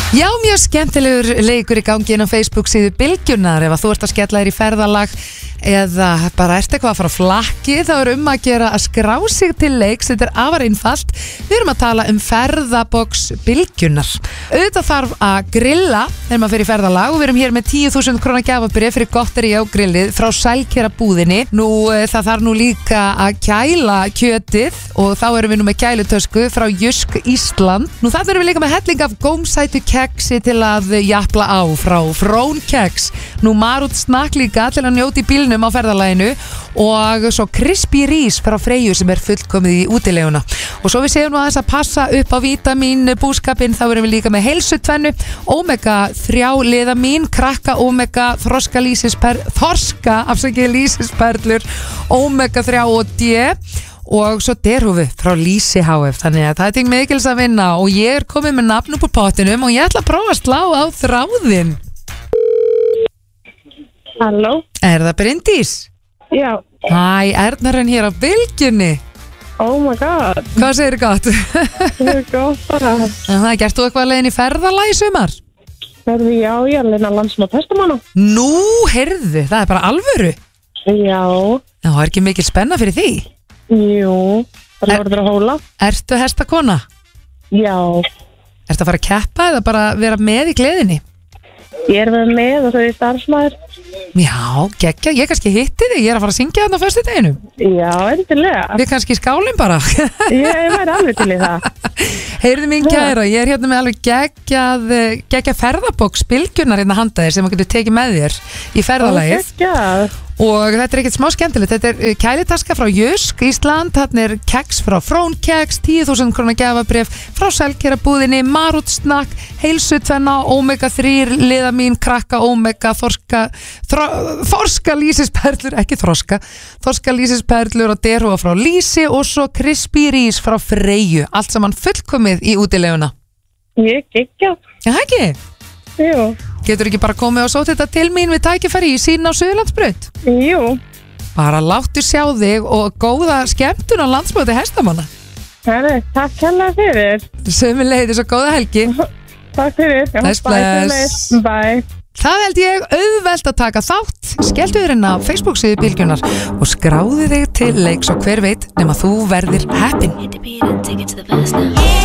Já, mjög skemmtilegur leikur í gangi inn á Facebook síðu Bylgjunnar. Ef að þú ert að skella þér í ferðalag eða bara ert eitthvað að fara á flakki, þá er að gera að skrá sig til leiks. Þetta er afar einfalt. Við erum að tala ferðabox Bylgjunnar. Auðvitað þarf að grilla þegar maður fer í ferðalag og við erum hér með 10.000 króna gjafabréf fyrir gotteri á grillið frá Sælkera búðinni. Það þarf nú líka að kæla kjötið og þá erum við nú með kælutösku frá Jysk Ísland. Það erum við líka með helling af gómsætu keksi til að japla á frá Frón keks. Marút snakk líka til að njóta í bílnum á ferðalaginu og svo crispy rís frá Freyju sem er fullkomið í útileguna. Og svo við segjum nú aðeins að passa upp á vítamín búskapinn, þá erum við líka með heilsutvennu, omega 3 liðamín, krakka omega, þorska lýsisperlur, omega 3 og D og svo derhúfi frá Lýsi HF. Þannig að það er ting mikils að vinna og ég er komið með nafn upp á pottinum og ég ætla að prófa að slá á þráðinn. Halló? Er það Bryndís? Já. Hæ, Ernarinn hér á Bylgjunni. Oh my god. Hvað segir gott? Það er gott bara. Gert þú eitthvað leiðin í ferðalag í sumar? Já, ég er leiðin að landsmót hestamanna. Nú, heyrðu, það er bara alvöru? Já. Það er ekki mikil spenna fyrir því? Jú, það lorður að hóla. Ertu hestakona? Já. Ertu að fara að keppa eða bara vera með í gleðinni? Ég er með og þau er starfsmæður. Já, geggja, ég kannski hitti þig, ég er að fara að syngja þarna á föstudeginu. Já, endilega. Við kannski skálum bara. Ég væri alveg til í það. Heyrðu mín kæra, ég er hérna með alveg geggja ferðabox Bylgjunnar hérna handa þér sem þú getur tekið með þér í ferðalagið. Geggjað. Og þetta er ekkert smá skemmtilegt. Þetta er kælitaska frá Jysk Ísland, þarna er keks frá Frón keks, 10.000 króna gjafabréf frá Sælkera búðinni, Marút snakk, heilsutvenna, omega 3 liðamín, krakka omega, þorska lýsisperlur, ekki þorska lýsisperlur og derhúfa frá Lýsi og svo crispy rís frá Freyju. Allt saman fullkomið í útileguna. Ég geggjað. Já, ekki? Jú. Getur ekki bara komið og sótt þetta til mín við tækifæri í sín á Suðurlandsbraut? Jú. Bara láttu sjá þig og góða skemmtun á landsmóti hestamanna. Herri, takk hérlega fyrir. Sömuleiðis og góða helgi. Takk fyrir. Bless. Bye. Það held ég auðvelt að taka þátt. Skelltu þér inn á Facebook síðu Bylgjunnar og skráðu þig til leiks og hver veit nema þú verðir heppin.